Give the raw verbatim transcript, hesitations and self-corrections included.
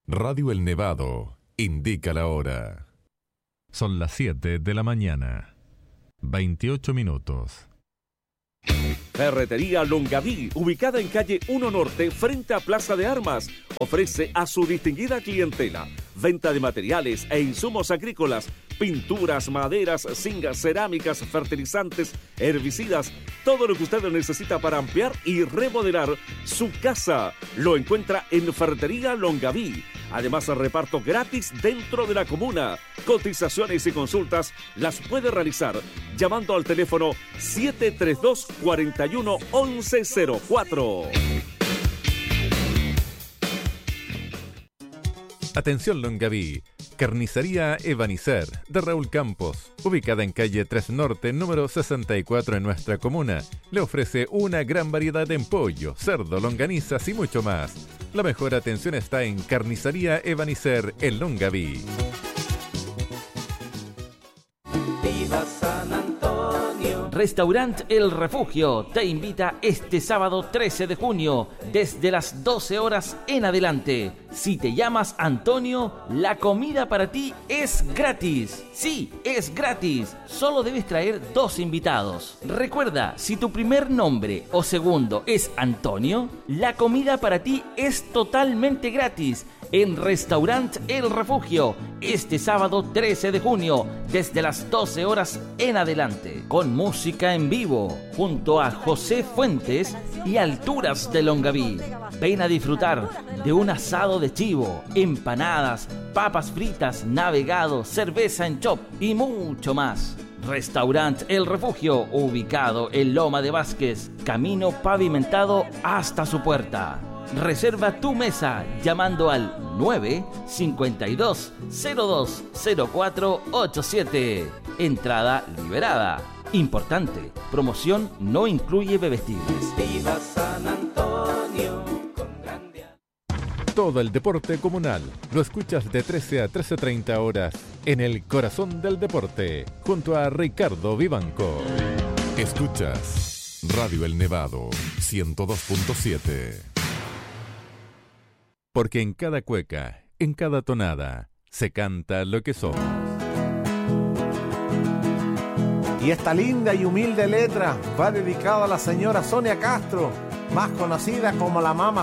Radio El Nevado indica la hora. Son las siete de la mañana, veintiocho minutos. Ferretería Longaví, ubicada en calle uno Norte, frente a Plaza de Armas, ofrece a su distinguida clientela venta de materiales e insumos agrícolas, pinturas, maderas, zingas, cerámicas, fertilizantes, herbicidas, todo lo que usted necesita para ampliar y remodelar su casa. Lo encuentra en Ferretería Longaví. Además, reparto gratis dentro de la comuna. Cotizaciones y consultas las puede realizar llamando al teléfono siete tres dos, cuatro uno, once cero cuatro. Atención Longaví, Carnicería Evanicer de Raúl Campos, ubicada en calle tres Norte, número sesenta y cuatro en nuestra comuna, le ofrece una gran variedad en pollo, cerdo, longanizas y mucho más. La mejor atención está en Carnicería Evanicer en Longaví. Viva San Antonio. Restaurant El Refugio te invita este sábado trece de junio desde las doce horas en adelante. Si te llamas Antonio, la comida para ti es gratis. Sí, es gratis. Solo debes traer dos invitados. Recuerda, si tu primer nombre o segundo es Antonio, la comida para ti es totalmente gratis. En Restaurant El Refugio, este sábado trece de junio, desde las doce horas en adelante, con música en vivo, junto a José Fuentes y Alturas de Longaví. Ven a disfrutar de un asado de chivo, empanadas, papas fritas, navegado, cerveza en chop y mucho más. Restaurant El Refugio, ubicado en Loma de Vázquez, camino pavimentado hasta su puerta. Reserva tu mesa llamando al nueve cinco dos, cero dos, cero cuatro ocho siete. Entrada liberada. Importante, promoción no incluye bebestibles. Viva San Antonio. Con grande... Todo el deporte comunal lo escuchas de trece a trece treinta horas en el corazón del deporte, junto a Ricardo Vivanco. Escuchas Radio El Nevado ciento dos punto siete. Porque en cada cueca, en cada tonada, se canta lo que somos. Y esta linda y humilde letra va dedicada a la señora Sonia Castro, más conocida como la Mama